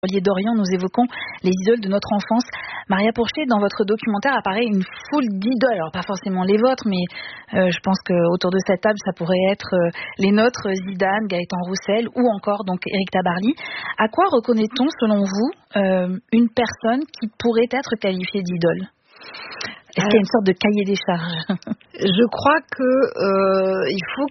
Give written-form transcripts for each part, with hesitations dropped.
Olivier Dorian, nous évoquons les idoles de notre enfance. Maria Pourchet, dans votre documentaire apparaît une foule d'idoles, alors pas forcément les vôtres, mais je pense qu'autour de cette table, ça pourrait être les nôtres, Zidane, Gaëtan Roussel ou encore donc Éric Tabarly. À quoi reconnaît-on, selon vous, une personne qui pourrait être qualifiée d'idole ? Est-ce qu'il y a une sorte de cahier des charges ? Je crois que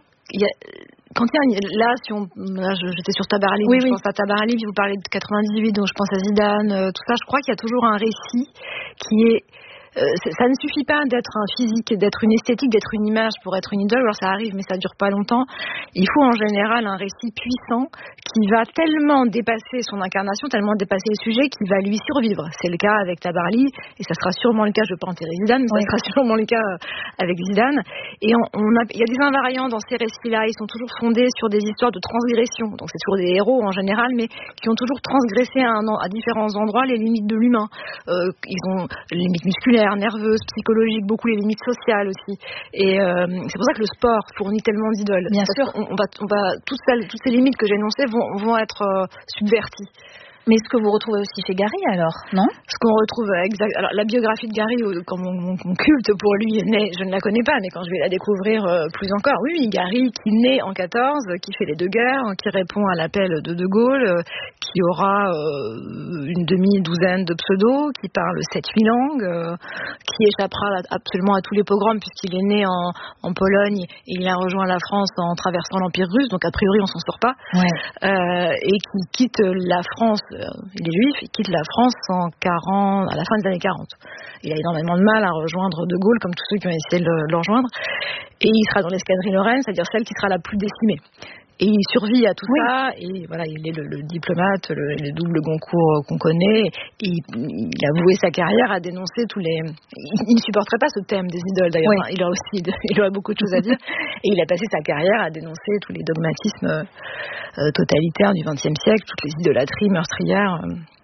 j'étais sur Tabarly, oui, je pense à Tabarly, puis vous parlez de 98, donc je pense à Zidane, tout ça. Je crois qu'il y a toujours un récit qui est... ça ne suffit pas d'être un physique, d'être une esthétique, d'être une image pour être une idole. Alors ça arrive, mais ça dure pas longtemps. Il faut en général un récit puissant qui va tellement dépasser son incarnation, tellement dépasser le sujet, qu'il va lui survivre. C'est le cas avec Tabarly, et ça sera sûrement le cas, je ne veux pas enterrer Zidane, mais ça sera sûrement le cas avec Zidane. Et il y a des invariants dans ces récits-là. Ils sont toujours fondés sur des histoires de transgression. Donc c'est toujours des héros en général, mais qui ont toujours transgressé à différents endroits les limites de l'humain. Ils ont les limites musculaires, nerveuses, psychologiques, beaucoup les limites sociales aussi. Et c'est pour ça que le sport fournit tellement d'idoles. Bien sûr. Toutes ces limites que j'ai énoncées vont être subverties. Mais ce que vous retrouvez aussi chez Gary, alors, non ? Ce qu'on retrouve alors la biographie de Gary, quand mon culte pour lui naît, je ne la connais pas, mais quand je vais la découvrir plus encore, oui, Gary qui naît en 14, qui fait les deux guerres, qui répond à l'appel de Gaulle, qui aura une demi-douzaine de pseudos, qui parle 7-8 langues, qui échappera absolument à tous les pogroms puisqu'il est né en Pologne et il a rejoint la France en traversant l'Empire russe, donc a priori on s'en sort pas, et qui quitte la France. Il est juif, il quitte la France à la fin des années 40. Il a énormément de mal à rejoindre De Gaulle, comme tous ceux qui ont essayé de le rejoindre. Et il sera dans l'escadrille Lorraine, c'est-à-dire celle qui sera la plus décimée. Et il survit à tout ça, et voilà, il est le diplomate, le double Goncourt qu'on connaît. Et il a voué sa carrière à dénoncer tous les... Il ne supporterait pas ce thème des idoles, d'ailleurs. Enfin, il aurait beaucoup de choses à dire. Et il a passé sa carrière à dénoncer tous les dogmatismes totalitaires du XXe siècle, toutes les idolâtries meurtrières.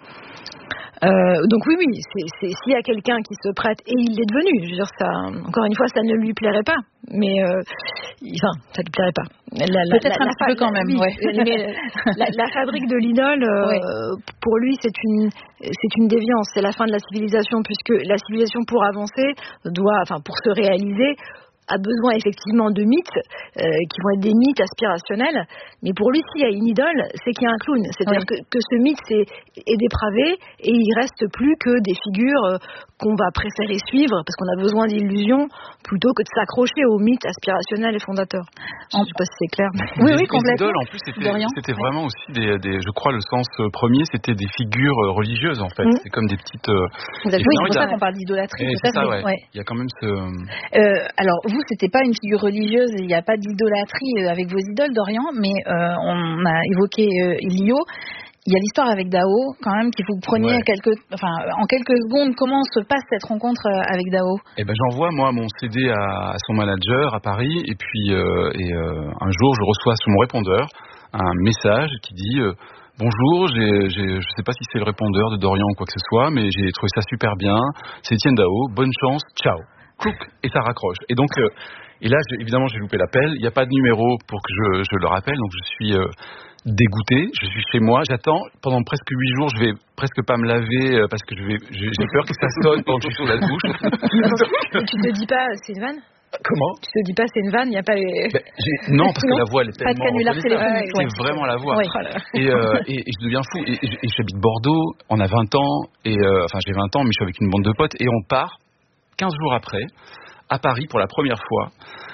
Donc oui, s'il y a quelqu'un qui se prête, et il l'est devenu, je veux dire, ça, encore une fois, ça ne lui plairait pas, mais ça lui plairait pas. Peut-être un petit peu quand même, mais la fabrique de l'idole, pour lui, c'est une déviance, c'est la fin de la civilisation, puisque la civilisation, pour avancer, pour se réaliser, a besoin effectivement de mythes qui vont être des mythes aspirationnels, mais pour lui, s'il y a une idole, c'est qu'il y a un clown. C'est-à-dire que ce mythe est dépravé et il reste plus que des figures qu'on va préférer suivre parce qu'on a besoin d'illusions plutôt que de s'accrocher aux mythes aspirationnels et fondateurs. Je ne sais pas si c'est clair. Oui, complètement. Les idoles, en plus, c'était vraiment aussi je crois, le sens premier, c'était des figures religieuses, en fait. C'est comme des petites... c'est pour ça qu'on parle d'idolâtrie. C'est ça, Il y a quand même ce... alors, vous, c'était pas une figure religieuse, il n'y a pas d'idolâtrie avec vos idoles, Dorian, mais on a évoqué Lio. Il y a l'histoire avec Dao, quand même, qu'il faut que vous preniez en quelques secondes. Comment se passe cette rencontre avec Dao ? J'envoie, moi, mon CD à son manager à Paris, et puis un jour, je reçois sur mon répondeur un message qui dit... Bonjour, je sais pas si c'est le répondeur de Dorian ou quoi que ce soit, mais j'ai trouvé ça super bien. C'est Étienne Dao, bonne chance, ciao. Couc, et ça raccroche. Et donc, évidemment, j'ai loupé l'appel. Il n'y a pas de numéro pour que je le rappelle, donc je suis dégoûté. Je suis chez moi, j'attends. Pendant presque 8 jours, je vais presque pas me laver parce que j'ai peur que ça sonne pendant que je suis sur la douche. Tu te dis pas, c'est une vanne ? Comment ? Tu te dis pas c'est une vanne, il n'y a pas les... Non, parce que la voix elle est tellement... Pas de canular téléphonique. C'est vraiment la voix. Et je deviens fou. Et j'habite Bordeaux, on a 20 ans, j'ai 20 ans, mais je suis avec une bande de potes, et on part 15 jours après, à Paris pour la première fois.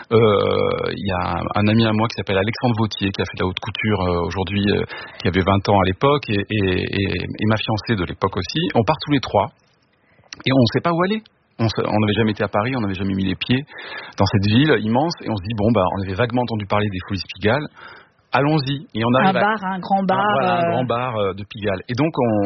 Il y a un ami à moi qui s'appelle Alexandre Vautier, qui a fait de la haute couture aujourd'hui, qui avait 20 ans à l'époque, et ma fiancée de l'époque aussi. On part tous les trois, et on ne sait pas où aller. On n'avait jamais été à Paris, on n'avait jamais mis les pieds dans cette ville immense, et on se dit, on avait vaguement entendu parler des Folies de Pigalle, allons-y. Et on arrive un grand bar. Un grand bar de Pigalle. Et donc,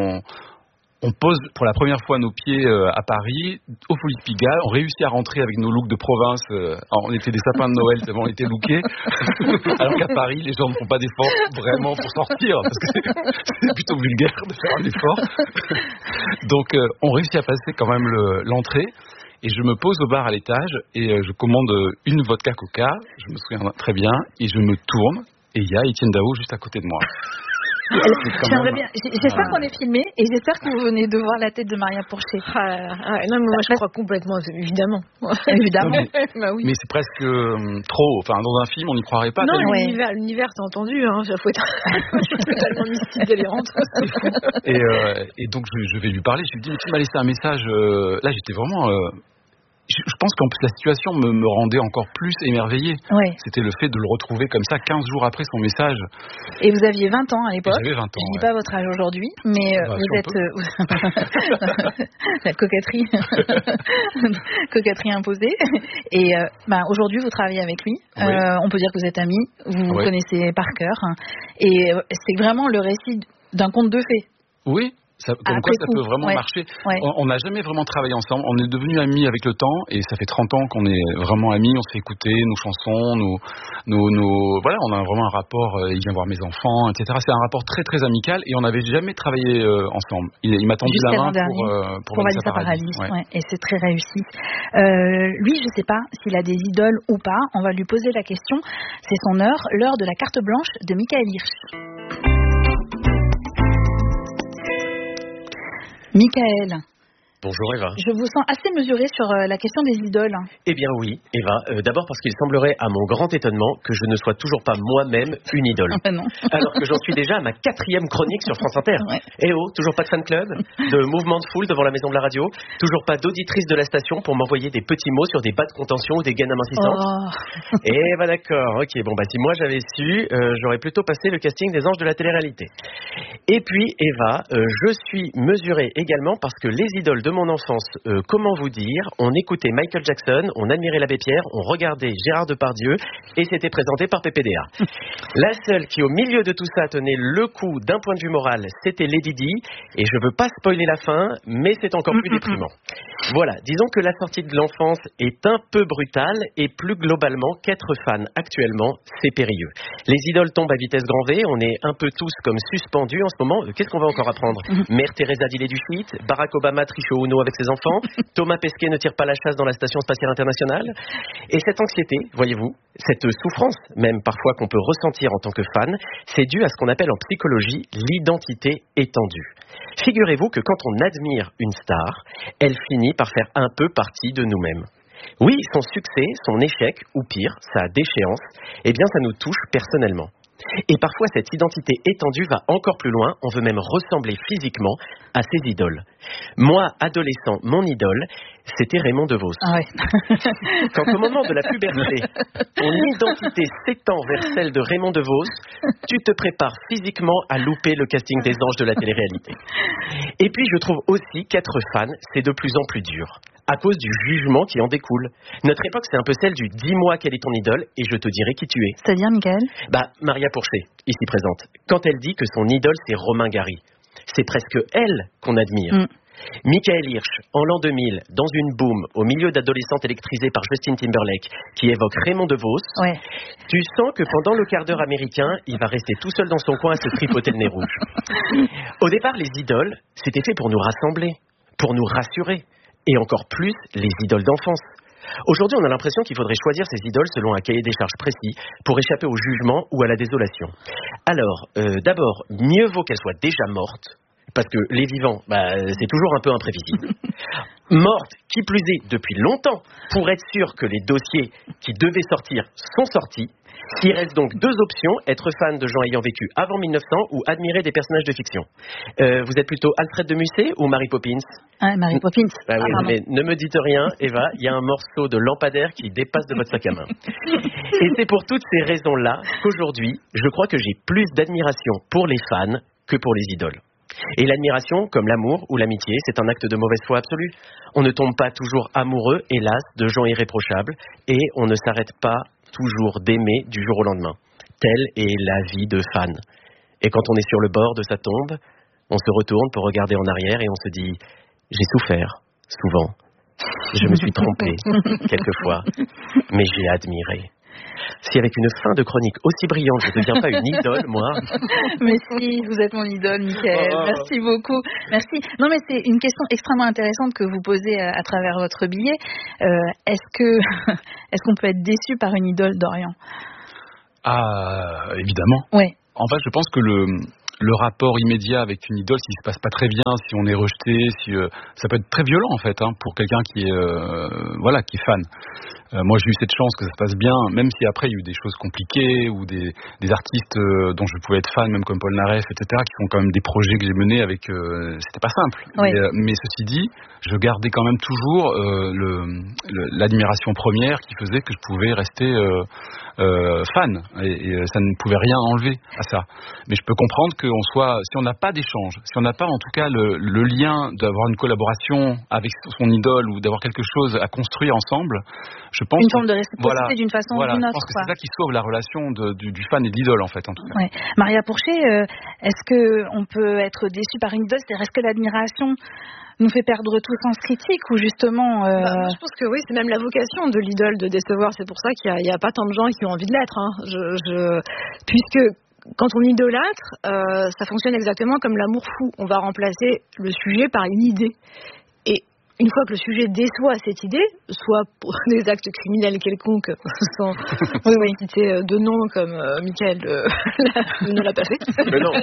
on pose pour la première fois nos pieds à Paris, aux Folies de Pigalle. On réussit à rentrer avec nos looks de province. On était des sapins de Noël tellement on était lookés. Alors qu'à Paris, les gens ne font pas d'efforts vraiment pour sortir, parce que c'est plutôt vulgaire de faire un effort. Donc, on réussit à passer quand même l'entrée. Et je me pose au bar à l'étage et je commande une vodka coca, je me souviens très bien, et je me tourne et il y a Étienne Dao juste à côté de moi. J'aimerais bien. J'espère qu'on est filmé et j'espère que vous venez de voir la tête de Maria Porcher. Non, mais moi je crois complètement, évidemment. Évidemment. Bah oui. Mais c'est presque trop. Enfin, dans un film, on n'y croirait pas. Non, l'univers, t'as entendu, hein. Faut être totalement mystique, délirante. Et donc je vais lui parler. Je lui dis, mais tu m'as laissé un message. Là, j'étais vraiment. Je pense qu'en plus la situation me rendait encore plus émerveillé. Ouais. C'était le fait de le retrouver comme ça 15 jours après son message. Et vous aviez 20 ans à l'époque. J'avais 20 ans. Je dis pas votre âge aujourd'hui, mais vous êtes la coquetterie coquetterie imposée. Et aujourd'hui vous travaillez avec lui. Oui. On peut dire que vous êtes amis, vous vous connaissez par cœur. Et c'est vraiment le récit d'un conte de fées. Oui. Comme quoi ça peut vraiment marcher. Ouais. On n'a jamais vraiment travaillé ensemble. On est devenus amis avec le temps et ça fait 30 ans qu'on est vraiment amis. On se fait écouter nos chansons, voilà, on a vraiment un rapport. Il vient voir mes enfants, etc. C'est un rapport très très amical et on n'avait jamais travaillé ensemble. Il m'a tendu la main pour Vanessa Paradis. Ouais. Et c'est très réussi. Lui, je sais pas s'il a des idoles ou pas. On va lui poser la question. C'est son heure, l'heure de la carte blanche de Michael Hirsch. Michael. Bonjour Eva. Je vous sens assez mesuré sur la question des idoles. Eh bien oui, Eva. D'abord parce qu'il semblerait à mon grand étonnement que je ne sois toujours pas moi-même une idole. Non. Alors que j'en suis déjà à ma 4e chronique sur France Inter. Ouais. Eh oh, toujours pas de fan club, de mouvement de foule devant la maison de la radio, toujours pas d'auditrice de la station pour m'envoyer des petits mots sur des bas de contention ou des gaines amincissantes. Oh. Eh ben d'accord, ok. Bon bah si moi j'avais su, j'aurais plutôt passé le casting des anges de la télé-réalité. Et puis Eva, je suis mesurée également parce que les idoles de mon enfance, comment vous dire, on écoutait Michael Jackson, on admirait l'abbé Pierre, on regardait Gérard Depardieu et c'était présenté par PPDA. La seule qui au milieu de tout ça tenait le coup d'un point de vue moral, c'était Lady Di et je veux pas spoiler la fin, mais c'est encore plus déprimant. Voilà, disons que la sortie de l'enfance est un peu brutale et plus globalement qu'être fan actuellement, c'est périlleux. Les idoles tombent à vitesse grand V, on est un peu tous comme suspendus en ce moment. Qu'est-ce qu'on va encore apprendre? Mère Teresa dit les du shit, Barack Obama triche au Uno avec ses enfants, Thomas Pesquet ne tire pas la chasse dans la station spatiale internationale. Et cette anxiété, voyez-vous, cette souffrance même parfois qu'on peut ressentir en tant que fan, c'est dû à ce qu'on appelle en psychologie l'identité étendue. Figurez-vous que quand on admire une star, elle finit par faire un peu partie de nous-mêmes. Oui, son succès, son échec, ou pire, sa déchéance, eh bien ça nous touche personnellement. Et parfois, cette identité étendue va encore plus loin, on veut même ressembler physiquement à ses idoles. Moi, adolescent, mon idole, c'était Raymond DeVos. Ah ouais. Quand au moment de la puberté, ton identité s'étend vers celle de Raymond DeVos, tu te prépares physiquement à louper le casting des anges de la télé-réalité. Et puis, je trouve aussi qu'être fan, c'est de plus en plus dur, à cause du jugement qui en découle. Notre époque, c'est un peu celle du « dis-moi quelle est ton idole et je te dirai qui tu es ». C'est-à-dire, Michael ? Maria Porcher, ici présente, quand elle dit que son idole, c'est Romain Gary, c'est presque elle qu'on admire. Michael Hirsch, en l'an 2000, dans une boom, au milieu d'adolescentes électrisées par Justin Timberlake, qui évoque Raymond DeVos, tu sens que pendant le quart d'heure américain, il va rester tout seul dans son coin à se tripoter le nez rouge. Au départ, les idoles, c'était fait pour nous rassembler, pour nous rassurer, et encore plus les idoles d'enfance. Aujourd'hui, on a l'impression qu'il faudrait choisir ses idoles selon un cahier des charges précis pour échapper au jugement ou à la désolation. Alors, d'abord, mieux vaut qu'elle soit déjà morte, parce que les vivants, c'est toujours un peu imprévisible. Morte, qui plus est, depuis longtemps, pour être sûr que les dossiers qui devaient sortir sont sortis. Il reste donc 2 options, être fan de gens ayant vécu avant 1900 ou admirer des personnages de fiction. Vous êtes plutôt Alfred de Musset ou Mary Poppins ? Mary Poppins. Oui, mais ne me dites rien, Eva, il y a un morceau de lampadaire qui dépasse de votre sac à main. Et c'est pour toutes ces raisons-là qu'aujourd'hui, je crois que j'ai plus d'admiration pour les fans que pour les idoles. Et l'admiration, comme l'amour ou l'amitié, c'est un acte de mauvaise foi absolue. On ne tombe pas toujours amoureux, hélas, de gens irréprochables, et on ne s'arrête pas toujours d'aimer du jour au lendemain. Telle est la vie de fan. Et quand on est sur le bord de sa tombe, on se retourne pour regarder en arrière et on se dit « J'ai souffert, souvent. Je me suis trompé, quelquefois, mais j'ai admiré. » Si avec une fin de chronique aussi brillante, je ne deviens pas une idole, moi. Mais si, vous êtes mon idole, Michael. Merci beaucoup. Merci. Non, mais c'est une question extrêmement intéressante que vous posez à travers votre billet. Est-ce qu'on peut être déçu par une idole d'Orient ? Ah, évidemment. Ouais. En fait, je pense que le rapport immédiat avec une idole, s'il se passe pas très bien, si on est rejeté, ça peut être très violent en fait, pour quelqu'un qui est qui est fan. Moi j'ai eu cette chance que ça se passe bien, même si après il y a eu des choses compliquées ou des artistes dont je pouvais être fan, même comme Paul Naref, etc., qui font quand même des projets que j'ai menés avec. C'était pas simple. Oui. Mais ceci dit, je gardais quand même toujours l'admiration première qui faisait que je pouvais rester fan et ça ne pouvait rien enlever à ça. Mais je peux comprendre qu'on soit, si on n'a pas d'échange, si on n'a pas en tout cas le lien d'avoir une collaboration avec son idole ou d'avoir quelque chose à construire ensemble, je pense une forme de réciprocité d'une façon ou d'une autre. Je pense que c'est ça qui sauve la relation du fan et de l'idole en fait en tout cas. Ouais. Maria Pourchet, est-ce que on peut être déçu par une idole, c'est-à-dire est-ce que l'admiration nous fait perdre tout sens critique ou justement je pense que oui, c'est même la vocation de l'idole de décevoir. C'est pour ça qu'il y a pas tant de gens qui ont envie de l'être. Puisque quand on idolâtre, ça fonctionne exactement comme l'amour fou. On va remplacer le sujet par une idée. Et une fois que le sujet déçoit cette idée, soit pour des actes criminels quelconques, sans citer de nom comme Michael ne l'a pas fait, mais non.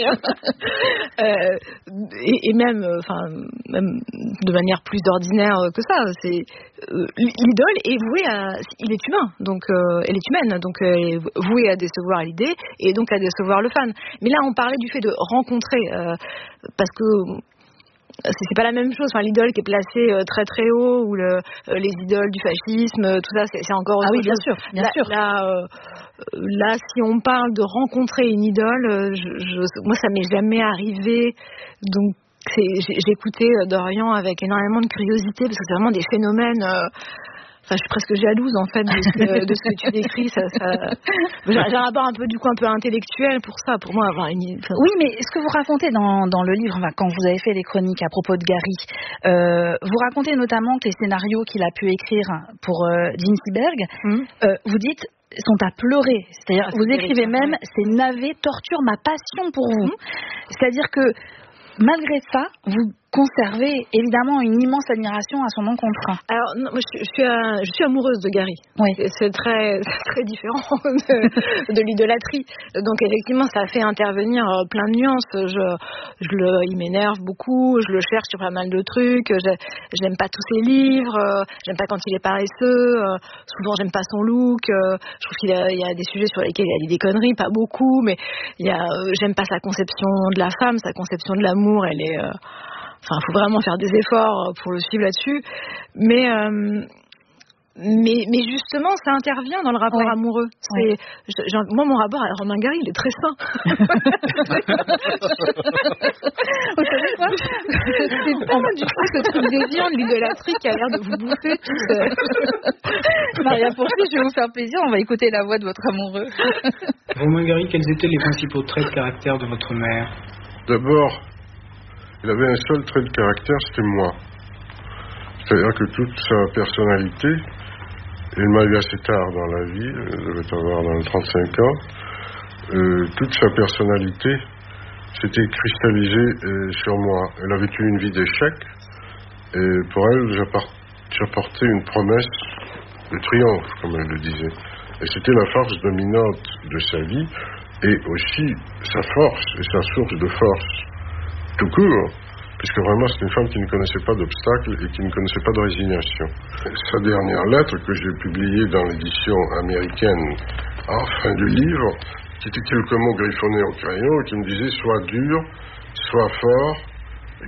et même de manière plus ordinaire que ça, c'est l'idole est vouée il est humain, donc elle est humaine, donc elle est vouée à décevoir l'idée et donc à décevoir le fan. Mais là, on parlait du fait de rencontrer, parce que c'est pas la même chose. Enfin, l'idole qui est placée très très haut ou les idoles du fascisme, tout ça, c'est encore autre chose. Bien sûr. Là, si on parle de rencontrer une idole, moi ça m'est jamais arrivé. Donc j'écoutais Dorian avec énormément de curiosité parce que c'est vraiment des phénomènes. Enfin, je suis presque jalouse en fait de ce que tu décris. J'ai un rapport un peu intellectuel pour ça. Pour moi, avoir une. Oui, mais ce que vous racontez dans le livre, quand vous avez fait les chroniques à propos de Gary, vous racontez notamment que les scénarios qu'il a pu écrire pour Jean Seberg, vous dites sont à pleurer. C'est-à-dire, vous écrivez même ces navets torturent ma passion pour vous. C'est-à-dire que malgré ça, vous conservez évidemment une immense admiration à son encontre. Alors, non, moi, je suis amoureuse de Gary. Oui. C'est très différent de l'idolâtrie. Donc, effectivement, ça fait intervenir plein de nuances. Il m'énerve beaucoup, je le cherche sur pas mal de trucs, je n'aime pas tous ses livres, j'aime pas quand il est paresseux, souvent j'aime pas son look, je trouve qu'il y a des sujets sur lesquels il a dit des conneries, pas beaucoup, mais j'aime pas sa conception de la femme, sa conception de l'amour, elle est... Enfin, il faut vraiment faire des efforts pour le suivre là-dessus. Mais justement, ça intervient dans le rapport amoureux. Moi, mon rapport à Romain Gary, il est très sain. Vous savez quoi ? C'est pas du tout ce truc déviant de l'idolâtrie qui a l'air de vous bouffer tous. Maria Pourchet, je vais vous faire plaisir. On va écouter la voix de votre amoureux. Romain Gary, quels étaient les principaux traits de caractère de votre mère ? D'abord, il avait un seul trait de caractère, c'était moi. C'est-à-dire que toute sa personnalité, il m'a eu assez tard dans la vie, je devais avoir dans les 35 ans, toute sa personnalité s'était cristallisée sur moi. Elle a vécu une vie d'échec, et pour elle, j'apportais une promesse de triomphe, comme elle le disait. Et c'était la force dominante de sa vie, et aussi sa force et sa source de force. Tout court, puisque vraiment c'est une femme qui ne connaissait pas d'obstacles et qui ne connaissait pas de résignation. Sa dernière lettre que j'ai publiée dans l'édition américaine à la fin du livre, qui était quelques mots griffonnés au crayon et qui me disait « Sois dur, sois fort, continue »,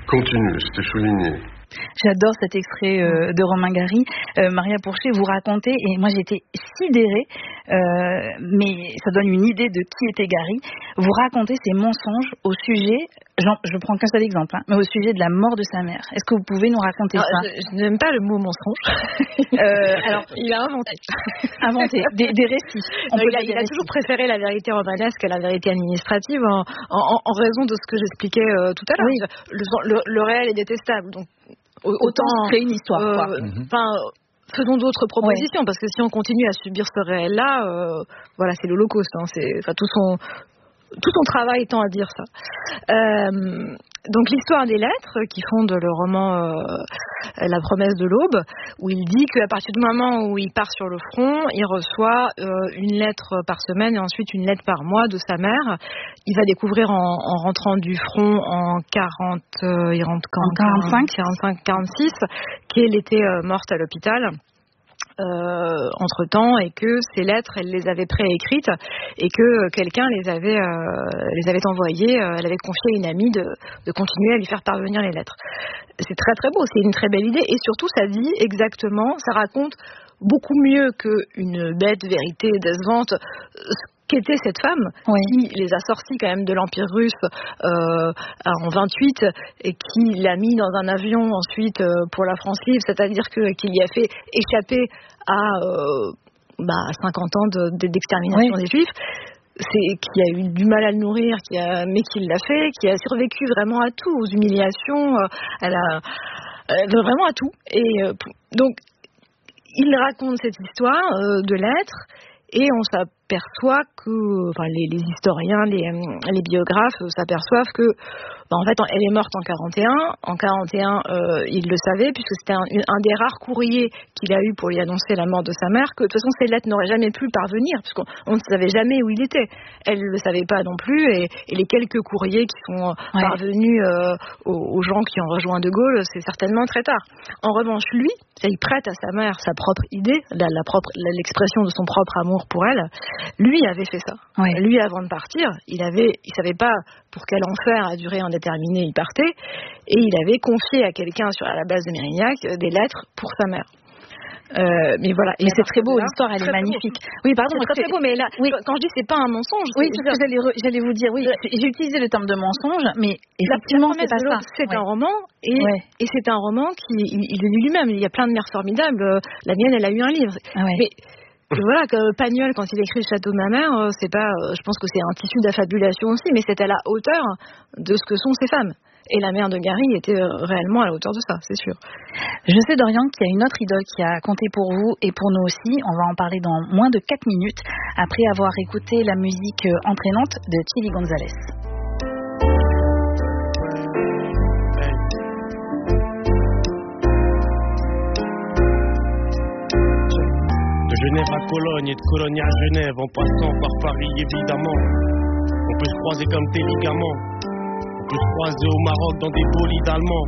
c'était souligné. J'adore cet extrait de Romain Gary. Maria Pourchet, vous racontez, et moi j'étais sidérée, mais ça donne une idée de qui était Gary. Vous racontez ces mensonges au sujet, je prends qu'un seul exemple, mais au sujet de la mort de sa mère. Est-ce que vous pouvez nous raconter ça ? Je n'aime pas le mot mensonge. Alors, il a inventé. Des récits. Il a toujours préféré la vérité romanesque à la vérité administrative en raison de ce que j'expliquais tout à l'heure. Oui. Le réel est détestable, donc autant créer une histoire. Faisons d'autres propositions, parce que si on continue à subir ce réel-là, voilà, c'est l'Holocauste. Tout son travail tend à dire ça. Donc l'histoire des lettres qui fonde le roman La promesse de l'aube, où il dit qu'à partir du moment où il part sur le front, il reçoit une lettre par semaine et ensuite une lettre par mois de sa mère. Il va découvrir en rentrant du front en 45-46 qu'elle était morte à l'hôpital. Entre-temps, et que ces lettres, elle les avait préécrites et que quelqu'un les avait envoyées, elle avait confié à une amie de continuer à lui faire parvenir les lettres. C'est très très beau, c'est une très belle idée, et surtout ça dit exactement, ça raconte beaucoup mieux qu'une bête vérité décevante qu'était cette femme qui les a sortis quand même de l'Empire russe en 28 et qui l'a mis dans un avion ensuite pour la France libre, c'est-à-dire qu'il y a fait échapper à 50 ans d'extermination des Juifs, qui a eu du mal à le nourrir, mais qui l'a fait, qui a survécu vraiment à tout, aux humiliations, vraiment à tout. Et donc il raconte cette histoire de lettres. Et on s'aperçoit que, les historiens, les biographes s'aperçoivent que, en fait, elle est morte en 41. En 41, il le savait, puisque c'était un des rares courriers qu'il a eu pour lui annoncer la mort de sa mère, que de toute façon, ces lettres n'auraient jamais pu parvenir, puisqu'on ne savait jamais où il était. Elle ne le savait pas non plus, et les quelques courriers qui sont parvenus aux gens qui ont rejoint De Gaulle, c'est certainement très tard. En revanche, lui, il prête à sa mère sa propre idée, l'expression de son propre amour pour elle. Lui avait fait ça. Lui, avant de partir, il savait pas pour quel enfer à durée indéterminée il partait, et il avait confié à quelqu'un à la base de Mérignac des lettres pour sa mère. Mais voilà. Mais c'est très beau, l'histoire, elle est magnifique. Oui, pardon, c'est très beau, mais là, quand je dis c'est pas un mensonge. Oui, c'est ce que j'allais vous dire. Oui, j'ai utilisé le terme de mensonge, mais effectivement, c'est pas ça. C'est un roman, et c'est un roman qui, il le lit lui-même. Il y a plein de mères formidables. La mienne, elle a eu un livre. Mais voilà, que Pagnol, quand il écrit Le Château de ma mère, c'est pas, je pense que c'est un tissu d'affabulation aussi, mais c'est à la hauteur de ce que sont ces femmes. Et la mère de Gary était réellement à la hauteur de ça, c'est sûr. Je sais, Dorian, qu'il y a une autre idole qui a compté pour vous et pour nous aussi. On va en parler dans moins de 4 minutes, après avoir écouté la musique entraînante de Chili González. De Genève à Cologne et de Cologne à Genève, en passant par Paris évidemment. On peut se croiser comme tes ligaments. On peut se croiser au Maroc dans des bolides allemands.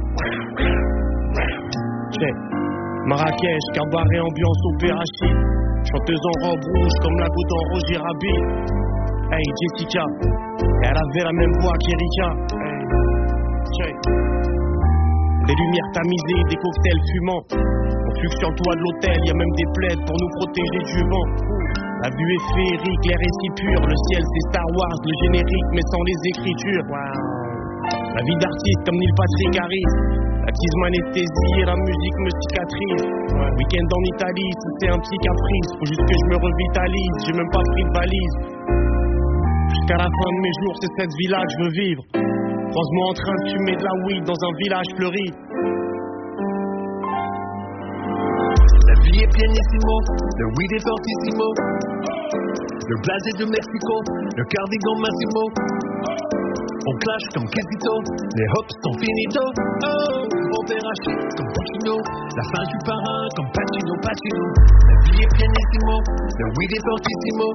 Marrakech, cabaret, ambiance opérachi. Chanteuse en robe rouge comme la goutte en Roger Rabbit. Hey Jessica, elle avait la même voix qu'Erika. Hey. Des lumières tamisées, des cocktails fumants. On fugue sur le toit de l'hôtel, y a même des plaids pour nous protéger du vent. La vue est féerique, l'air est si pur. Le ciel c'est Star Wars, le générique mais sans les écritures. La vie d'artiste comme Neil Patrick Harris. La tease m'anesthésie et la musique me cicatrise. Week-end en Italie, c'est un petit caprice. Faut juste que je me revitalise, j'ai même pas pris de valise. Jusqu'à la fin de mes jours, c'est cette vie-là que je veux vivre. Croise-moi en train de fumer de la weed dans un village fleuri. La vie est pianissimo, le weed est fortissimo. Le blasé de Mexico, le cardigan Massimo. On clash comme Quesito, les hops sont finito. Oh, opérachi comme Pacino, la fin du parrain comme Pacino. La vie est pianissimo, le weed est fortissimo.